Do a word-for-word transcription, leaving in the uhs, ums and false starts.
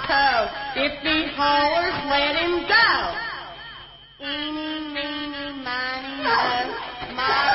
toe. If he hollers, let him go. Eeny, meeny, miny, mo. My